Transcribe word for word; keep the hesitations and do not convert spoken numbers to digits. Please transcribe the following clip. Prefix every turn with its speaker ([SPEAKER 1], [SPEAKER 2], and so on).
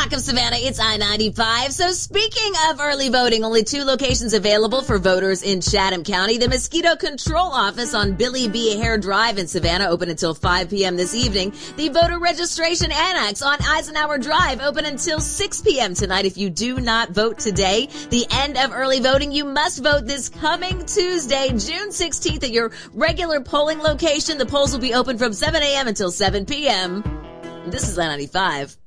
[SPEAKER 1] Rock of Savannah, it's I ninety-five. So speaking of early voting, only two locations available for voters in Chatham County. The Mosquito Control Office on Billy B. Hare Drive in Savannah, open until five p.m. this evening. The Voter Registration Annex on Eisenhower Drive, open until six p.m. tonight. If you do not vote today, the end of early voting, you must vote this coming Tuesday, June sixteenth, at your regular polling location. The polls will be open from seven a.m. until seven p.m. This is I ninety-five.